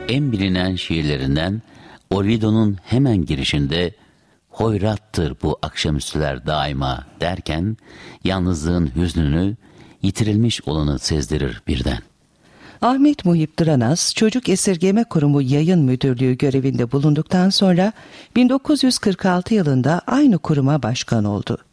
en bilinen şiirlerinden Orido'nun hemen girişinde "Hoyrattır bu akşamüstüler daima" derken yalnızlığın hüznünü, yitirilmiş olanı sezdirir birden. Ahmet Muhip Dıranaz, Çocuk Esirgeme Kurumu Yayın Müdürlüğü görevinde bulunduktan sonra 1946 yılında aynı kuruma başkan oldu.